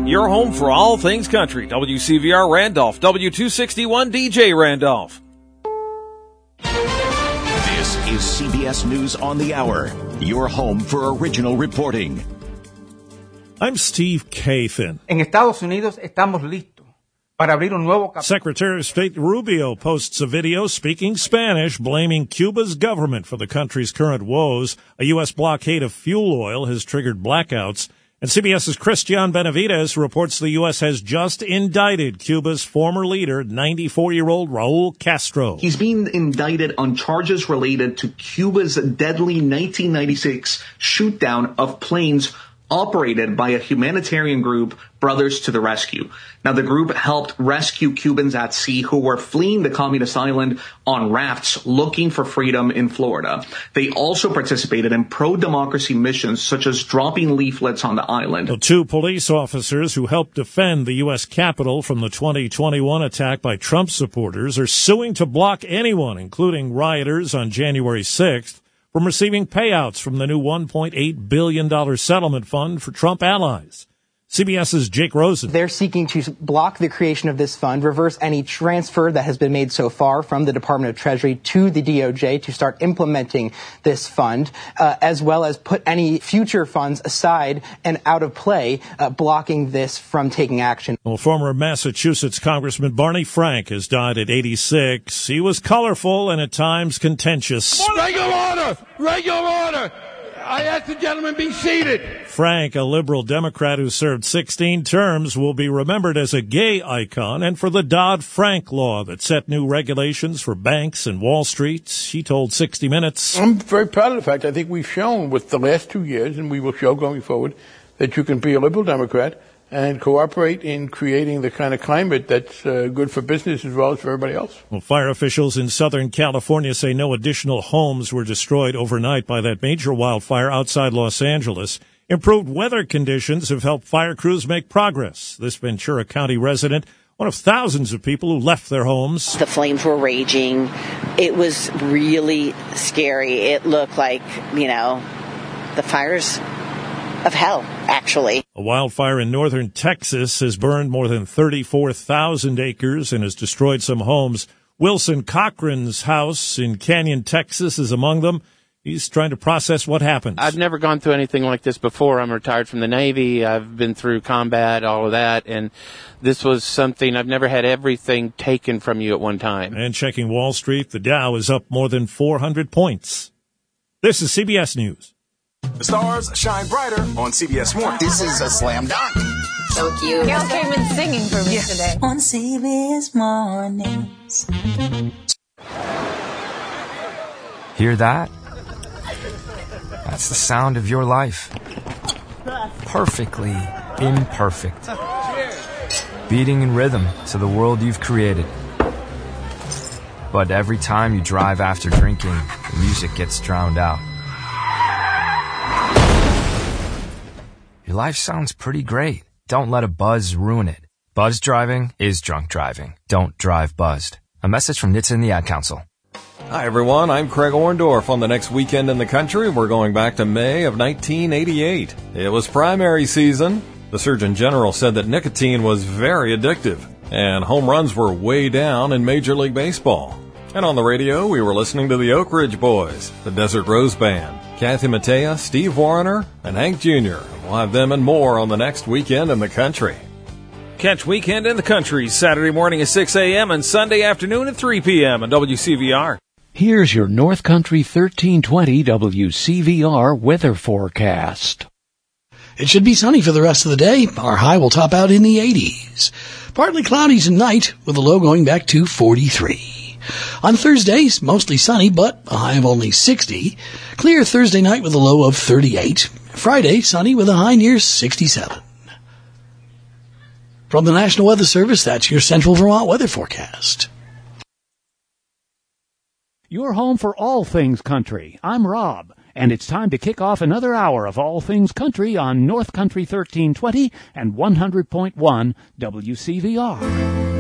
Your home for all things country. WCVR Randolph, W261 DJ Randolph. This is CBS News on the Hour, your home for original reporting. I'm Steve Kathan. En Estados Unidos estamos listos para abrir un nuevo capítulo. Secretary of State Rubio posts a video speaking Spanish, blaming Cuba's government for the country's current woes. A U.S. blockade of fuel oil has triggered blackouts. And CBS's Christian Benavides reports the U.S. has just indicted Cuba's former leader, 94-year-old Raul Castro. He's being indicted on charges related to Cuba's deadly 1996 shoot-down of planes operated by a humanitarian group, Brothers to the Rescue. Now, the group helped rescue Cubans at sea who were fleeing the communist island on rafts looking for freedom in Florida. They also participated in pro-democracy missions, such as dropping leaflets on the island. Well, 2 police officers who helped defend the U.S. Capitol from the 2021 attack by Trump supporters are suing to block anyone, including rioters on January 6th, from receiving payouts from the new $1.8 billion settlement fund for Trump allies. CBS's Jake Rosen. They're seeking to block the creation of this fund, reverse any transfer that has been made so far from the Department of Treasury to the DOJ to start implementing this fund, as well as put any future funds aside and out of play, blocking this from taking action. Well, former Massachusetts Congressman Barney Frank has died at 86. He was colorful and at times contentious. Regular order! Regular order! I ask the gentleman be seated. Frank, a liberal Democrat who served 16 terms, will be remembered as a gay icon and for the Dodd-Frank law that set new regulations for banks and Wall Street. He told 60 Minutes. I'm very proud of the fact I think we've shown with the last 2 years, and we will show going forward, that you can be a liberal Democrat and cooperate in creating the kind of climate that's good for business as well as for everybody else. Well, fire officials in Southern California say no additional homes were destroyed overnight by that major wildfire outside Los Angeles. Improved weather conditions have helped fire crews make progress. This Ventura County resident, one of thousands of people who left their homes. The flames were raging. It was really scary. It looked like, the fires of hell, actually. A wildfire in northern Texas has burned more than 34,000 acres and has destroyed some homes. Wilson Cochran's house in Canyon, Texas is among them. He's trying to process what happened. I've never gone through anything like this before. I'm retired from the Navy. I've been through combat, all of that, and this was something. I've never had everything taken from you at one time. And checking Wall Street, the Dow is up more than 400 points. This is CBS News. The stars shine brighter on CBS Mornings. This is a slam dunk. So cute. Carol came in singing for me today. On CBS Mornings. Hear that? That's the sound of your life. Perfectly imperfect. Beating in rhythm to the world you've created. But every time you drive after drinking, the music gets drowned out. Your life sounds pretty great. Don't let a buzz ruin it. Buzz driving is drunk driving. Don't drive buzzed. A message from NHTSA and the Ad Council. Hi, everyone. I'm Craig Orndorff. On the next weekend in the country, we're going back to May of 1988. It was primary season. The Surgeon General said that nicotine was very addictive, and home runs were way down in Major League Baseball. And on the radio, we were listening to the Oak Ridge Boys, the Desert Rose Band, Kathy Mattea, Steve Warner, and Hank Jr. We'll have them and more on the next weekend in the country. Catch Weekend in the Country Saturday morning at 6 a.m. and Sunday afternoon at 3 p.m. on WCVR. Here's your North Country 1320 WCVR weather forecast. It should be sunny for the rest of the day. Our high will top out in the 80s. Partly cloudy tonight with a low going back to 43. On Thursdays, mostly sunny, but a high of only 60. Clear Thursday night with a low of 38. Friday, sunny with a high near 67. From the National Weather Service, that's your Central Vermont weather forecast. Your home for all things country. I'm Rob, and it's time to kick off another hour of all things country on North Country 1320 and 100.1 WCVR.